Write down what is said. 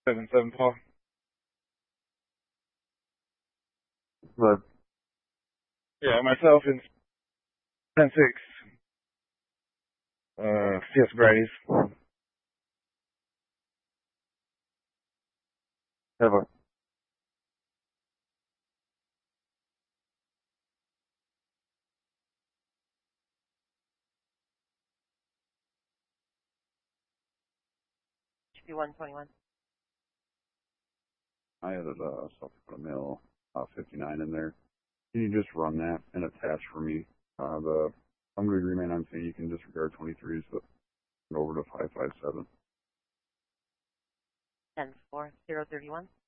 7-7, Paul. But Yeah, myself and 10-6. CS Brady's. have a 121. I added South Dakota Mill 59 in there. Can you just run that and attach for me? The summary agreement, I'm saying you can disregard 23s, but over to 557. 10-4, 031.